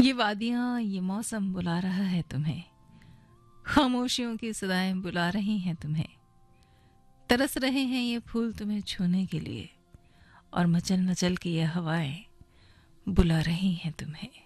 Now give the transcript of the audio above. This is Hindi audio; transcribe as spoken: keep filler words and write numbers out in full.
ये वादियाँ, ये मौसम बुला रहा है तुम्हें। खामोशियों की सदाएं बुला रही हैं तुम्हें। तरस रहे हैं ये फूल तुम्हें छूने के लिए, और मचल मचल के ये हवाएं बुला रही हैं तुम्हें।